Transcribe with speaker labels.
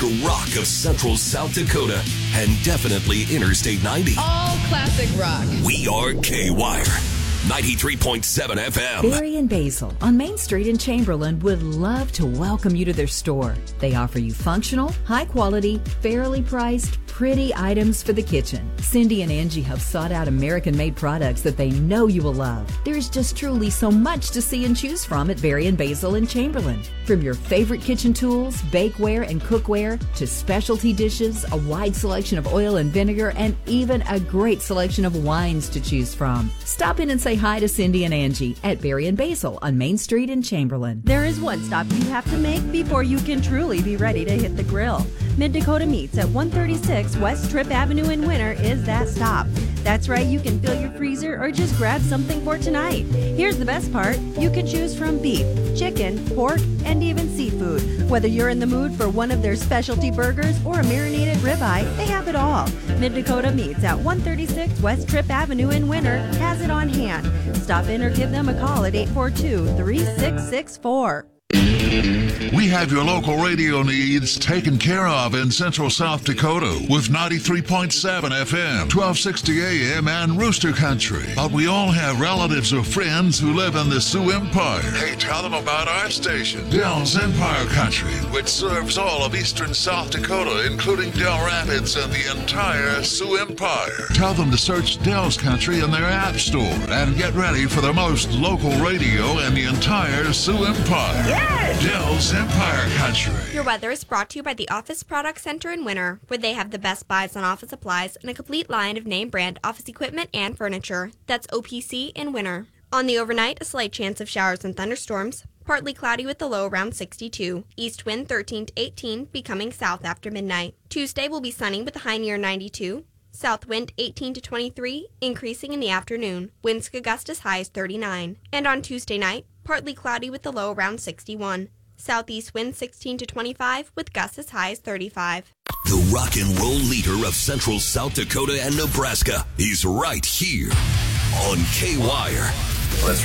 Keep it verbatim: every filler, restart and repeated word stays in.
Speaker 1: The rock of Central South Dakota and definitely Interstate ninety.
Speaker 2: All classic rock.
Speaker 1: We are K-Wire. ninety-three point seven F M.
Speaker 3: Barry and Basil on Main Street in Chamberlain would love to welcome you to their store. They offer you functional, high quality, fairly priced, pretty items for the kitchen. Cindy and Angie have sought out American-made products that they know you will love. There's just truly so much to see and choose from at Barry and Basil in Chamberlain. From your favorite kitchen tools, bakeware and cookware, to specialty dishes, a wide selection of oil and vinegar, and even a great selection of wines to choose from. Stop in and say hi to Cindy and Angie at Barry and Basil on Main Street in Chamberlain.
Speaker 4: There is one stop you have to make before you can truly be ready to hit the grill. Mid-Dakota Meats at one thirty-six West Tripp Avenue in Winter is that stop. That's right, you can fill your freezer or just grab something for tonight. Here's the best part, you can choose from beef, chicken, pork, and even seafood. Whether you're in the mood for one of their specialty burgers or a marinated ribeye, they have it all. Mid-Dakota Meats at one thirty-six West Tripp Avenue in Winter has it on hand. Stop in or give them a call at eight four two, three six six four.
Speaker 5: We have your local radio needs taken care of in Central South Dakota with ninety-three point seven F M, twelve sixty A M, and Rooster Country. But we all have relatives or friends who live in the Sioux Empire. Hey, tell them about our station, Dell's Empire Country, which serves all of eastern South Dakota, including Dell Rapids and the entire Sioux Empire. Tell them to search Dell's Country in their app store and get ready for the most local radio in the entire Sioux Empire.
Speaker 6: Yes!
Speaker 5: Dell's Empire Country.
Speaker 7: Your weather is brought to you by the Office Product Center in Winter, where they have the best buys on office supplies and a complete line of name brand office equipment and furniture. That's O P C in Winter. On the overnight, a slight chance of showers and thunderstorms. Partly cloudy with the low around sixty-two. East wind thirteen to eighteen, becoming south after midnight. Tuesday will be sunny with a high near ninety-two. South wind eighteen to twenty-three, increasing in the afternoon. Winds could gust as high as thirty-nine. And on Tuesday night, partly cloudy with the low around sixty-one. Southeast wind sixteen to twenty-five with gusts as high as thirty-five.
Speaker 1: The rock and roll leader of Central South Dakota and Nebraska is right here on K-Wire.